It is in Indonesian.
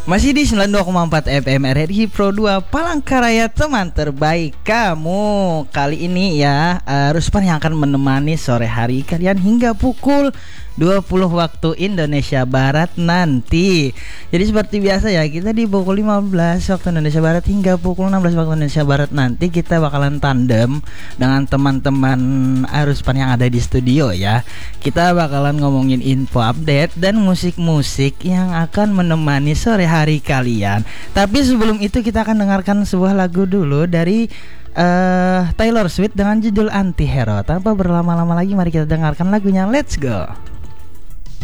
Masih di 92,4 FM RRI Pro 2 Palangkaraya, teman terbaik kamu. Kali ini ya Ruspan yang akan menemani sore hari kalian hingga pukul 20 waktu Indonesia Barat nanti. Jadi seperti biasa ya, kita di pukul 15 waktu Indonesia Barat hingga pukul 16 waktu Indonesia Barat nanti kita bakalan tandem dengan teman-teman Ruspan yang ada di studio ya. Kita bakalan ngomongin info update dan musik-musik yang akan menemani sore hari kalian. Tapi sebelum itu kita akan dengarkan sebuah lagu dulu dari Taylor Swift dengan judul Anti-Hero. Tanpa berlama-lama lagi, mari kita dengarkan lagunya. Let's go.